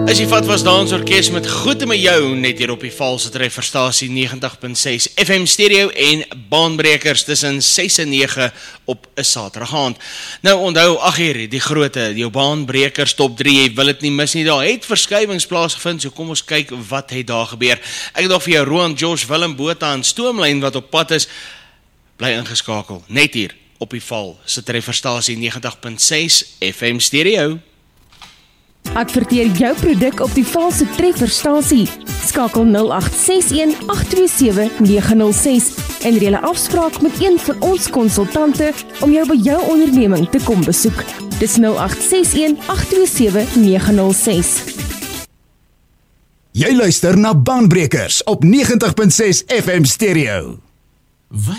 As jy vat was dansorkes met Groete met jou, net hier op die valse trefferstasie 90.6 FM stereo en baanbrekers tussen 6 en 9 op 'n Saterdag aand. Nou onthou, 8 uur, die grote, jou baanbrekers top 3, jy wil dit nie mis nie, daar het verskywings plaasgevind, so kom ons kyk wat het daar gebeur. Ek het daar vir jou Roan Josh Willem Botha en Stoomlyn wat op pad is, bly ingeskakel, net hier op die valse trefferstasie 90.6 FM stereo. Adverteer jou produk op die valse trefferstasie. Skakel 0861-827-906 en reël 'n afspraak met een van ons konsultante om jou by jou onderneming te kom besoek. Dis 0861-827-906. Jy luister na Baanbrekers op 90.6 FM stereo.